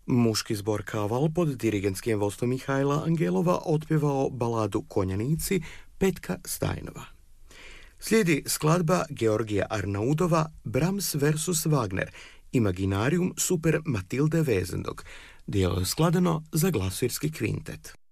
Muški zbor Kaval pod dirigentskim vodstvom Mihajla Angelova otpjevao baladu Konjanici Petka Stajnova. Slijedi skladba Georgija Arnaudova Brahms vs. Wagner, Imaginarium super Matilde Wesendonck, dijelo je skladano za glasirski kvintet.